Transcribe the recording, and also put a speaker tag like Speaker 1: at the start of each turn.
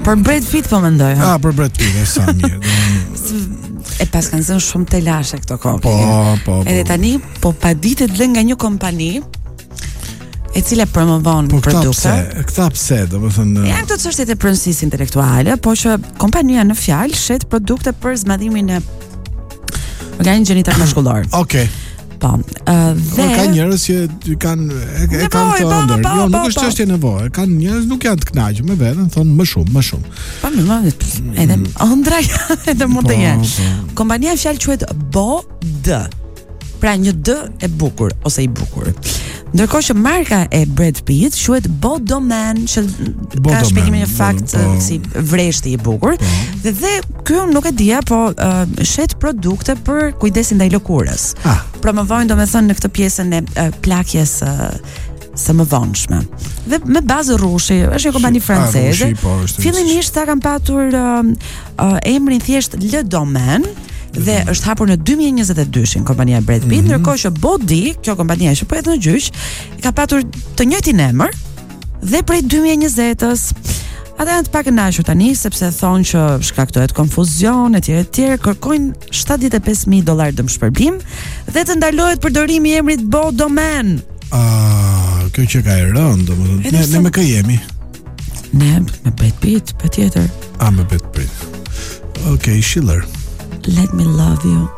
Speaker 1: Për Brad Pitt po mendoj.
Speaker 2: Për Brad Pitt sa mirë.
Speaker 1: E pas kanë zënë shumë telashe këto kopje.
Speaker 2: Po.
Speaker 1: Edhe tani po paditë të lënë nga një kompani e cila promovon produkte.
Speaker 2: Këta pse, domethënë.
Speaker 1: Ja, këto çështjet e pronësisë intelektuale, po që kompania në fjalë shet produkte për zmadhimin e organin gjenital mashkullor.
Speaker 2: Okej.
Speaker 1: Po. Dhe
Speaker 2: ka njerëz që kanë kanë të ëndër. Jo, nuk është çështje nevoje. Kanë njerëz nuk janë të kënaqur me veten, thonë më shumë.
Speaker 1: Po më edhe ëndra edhe mund të jenë. Kompania e fjalë quhet BOD. Pra një D e bukur ose i bukur. Ndërkohë që marka e Brad Pitt quhet Bodoman, që ka shpjegimin e fakt si vreshti i bukur. Dhe ky nuk e dija, po shet produkte për kujdesin ndaj lëkurës. Promovojnë domethënë në këtë pjesën e plakjes së mëvonshme. Dhe me bazë rrushi, është një kompani franceze. Fillimisht ata kanë patur emrin thjesht Le Domaine dhe është hapur në 2022 kompania Brad Pitt, ndërkohë që Body, kjo kompania që po jetë në gjyq, ka patur të njëjtin emër dhe prej 2020-s. Ata janë të pakënaqur tani sepse thonë që shkaktohet konfuzion etj, kërkojnë $75,000 dëmshpërblim dhe të ndalohet përdorimi i emrit Bodoman.
Speaker 2: Kjo që ka e rënë, domethënë. Ne me kë jemi?
Speaker 1: Ne me Brad Pitt, patjetër.
Speaker 2: Me Brad Pitt. Okej, Schiller.
Speaker 1: Let me love you.